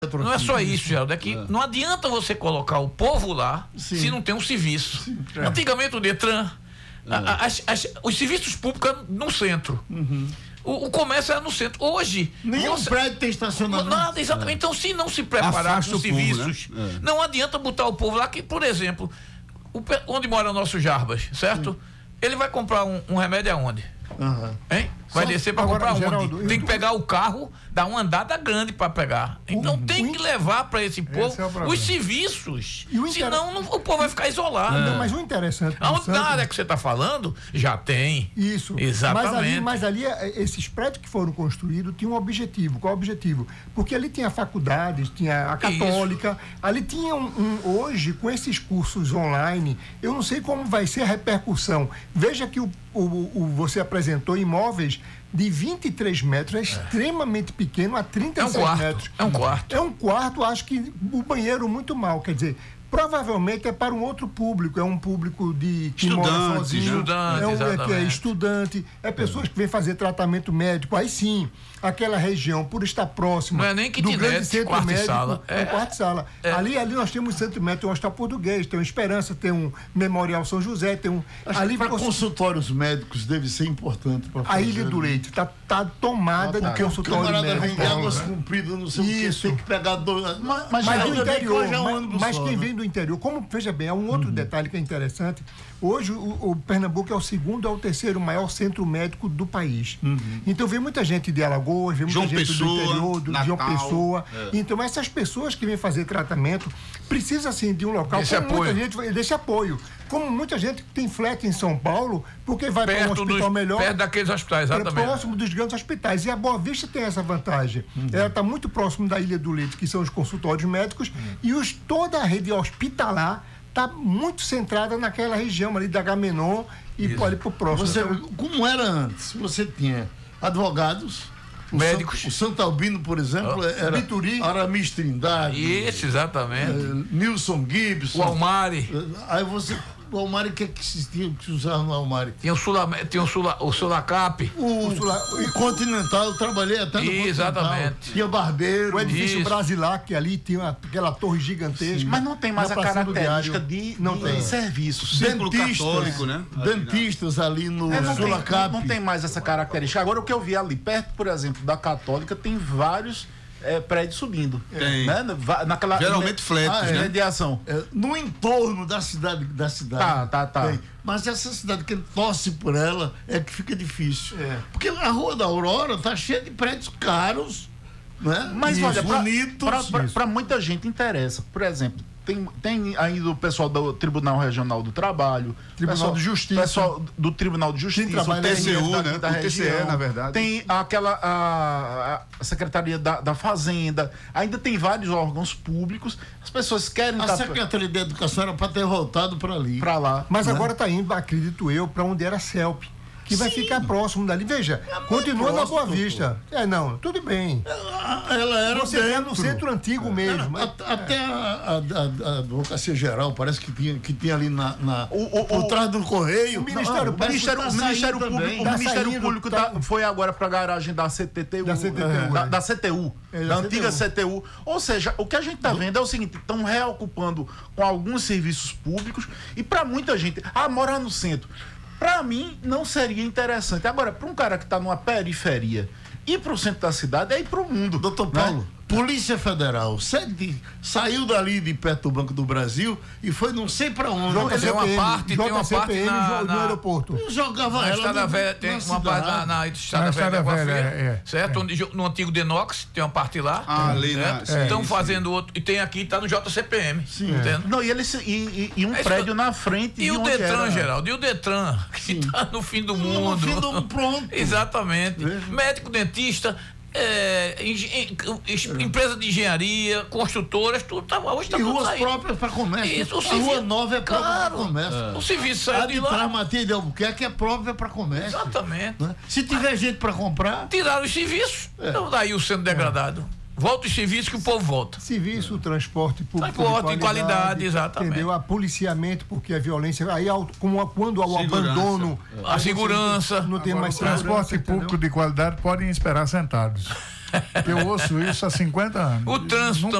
Não é só isso, Geraldo, é que não adianta você colocar o povo lá se não tem um serviço. Antigamente o Detran, os serviços públicos no centro. O comércio era no centro. Hoje. Nenhum prédio tem estacionamento. Nada, exatamente. Então, se não se preparar com os serviços, né? Não adianta botar o povo lá, que, por exemplo, onde mora o nosso Jarbas, certo? Ele vai comprar um remédio aonde? Hein? Vai descer para comprar onde? Tem que pegar o carro, dar uma andada grande para pegar. Então tem que levar para esse povo os serviços. Senão o povo vai ficar isolado. Não, mas o interessante. Na área que você está falando, já tem. Isso. Exatamente. Mas ali esses prédios que foram construídos tinham um objetivo. Qual o objetivo? Porque ali tinha faculdades, tinha a Católica, ali tinha hoje, com esses cursos online, eu não sei como vai ser a repercussão. Veja que você apresentou imóveis de 23 metros, é extremamente pequeno, a 36 metros. É um quarto. É um quarto, acho que o banheiro muito mal, quer dizer, provavelmente é para um outro público, é um público que mora sozinho, que é estudante, é pessoas que vêm fazer tratamento médico, aí sim, aquela região, por estar próximo não é nem do grande centro quarto médico, sala. É um quarto sala. Ali nós temos um centro médico, tem um hospital português, tem um Esperança, tem um Memorial São José, tem um... Ali para consultórios médicos deve ser importante. A Ilha do Leite está tomada de consultório médico. O camarada vem de Águas Compridas, não sei o que, tem que pegar dois... Mas do interior, mas quem vem do interior, como, veja bem, há um outro detalhe que é interessante. Hoje o Pernambuco é o segundo ou o terceiro maior centro médico do país. Então vem muita gente de Alagoas, vem muita gente do interior, de João Pessoa. Então essas pessoas que vêm fazer tratamento precisam assim de um local desse apoio. Como muita gente tem flat em São Paulo, porque vai para um hospital melhor. Perto daqueles hospitais, exatamente. Próximo dos grandes hospitais. E a Boa Vista tem essa vantagem. Ela está muito próximo da Ilha do Leite, que são os consultórios médicos, e toda a rede hospitalar está muito centrada naquela região ali da Agamenon e pode ir para o próximo. Como era antes? Você tinha advogados, médicos. O Santo Albino, por exemplo, era Bituri, Aramis Trindade. Isso, exatamente. Nilson Gibson. O Almari. Aí o Almari, o que existia que usava no Almari? Tinha o Sulacap. O Continental, eu trabalhei até no Continental. Exatamente. Tinha Barbeiro. O edifício Brasilar, que ali tinha aquela torre gigantesca. Mas não tem mais a característica de serviços. Católico, né? Dentistas ali no Sulacap. Não tem mais essa característica. Agora, o que eu vi ali perto, por exemplo, da Católica, tem vários prédios subindo. Tem. Né? Geralmente flats, né? Mediação. No entorno da cidade. Tá. Tem. Mas essa cidade, quem torce por ela, é que fica difícil. Porque a Rua da Aurora tá cheia de prédios caros, né? Mas olha, bonitos. Para muita gente interessa. Por exemplo, tem ainda o pessoal do Tribunal Regional do Trabalho, Tribunal de Justiça, pessoal do Tribunal de Justiça, o TCU, né? Da região, TCE, na verdade. Tem a Secretaria da Fazenda, ainda tem vários órgãos públicos. As pessoas querem... A Secretaria de Educação era para ter voltado para ali. Para lá. Mas agora está indo, acredito eu, para onde era a CELP, que vai ficar próximo dali. Veja, continua na Boa Vista. Tudo bem. Ela era você é no centro antigo mesmo. Até a Advocacia Geral, parece que tinha ali por trás do Correio. O Ministério Público foi agora para a garagem da CTTU. Da CTU. Da antiga CTU. Ou seja, o que a gente está vendo é o seguinte: estão reocupando com alguns serviços públicos e para muita gente, morar no centro. Para mim, não seria interessante. Agora, para um cara que está numa periferia, ir para o centro da cidade é ir para o mundo. Doutor Paulo, Polícia Federal saiu dali de perto do Banco do Brasil e foi não sei para onde. Tem uma parte no aeroporto. Jogava na ela Estrada Velha, tem uma parte na Estrada Velha, certo? No antigo Denox, tem uma parte lá. Ali, né? Estão fazendo outro. E tem aqui, está no JCPM. Sim. Não, e um prédio na frente. E o Detran, Geraldo? E o Detran, que está no fim do mundo. No fim do mundo, pronto. Exatamente. Médico, dentista. Empresa de engenharia, construtoras, tudo tá hoje tá e tudo ruas aí. Próprias para comércio. Isso, a Rua Nova é própria para comércio. O serviço saiu de lá. A Matheus de Albuquerque é própria para comércio. Exatamente. Né? Se tiver gente para comprar, tiraram os serviços. Então daí o centro degradado. Volta os serviços que o povo volta. Serviço, transporte público. Transporte de qualidade, exatamente. Entendeu? A policiamento, porque a violência. Aí, quando há o abandono. A segurança. Não tem mais transporte público de qualidade, podem esperar sentados. Eu ouço isso há 50 anos. O trânsito